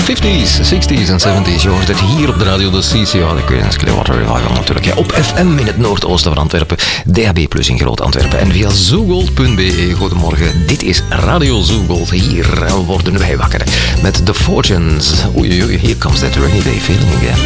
50s, 60s en 70s. Je hoort het hier op de radio de CCA, de Queen's Clearwater Revival natuurlijk. Ja, op FM in het noordoosten van Antwerpen, DAB Plus in Groot-Antwerpen en via zoogold.be. Goedemorgen, dit is Radio Zoogold. Hier worden wij wakker met The Fortunes. Oei, here comes that rainy day feeling again.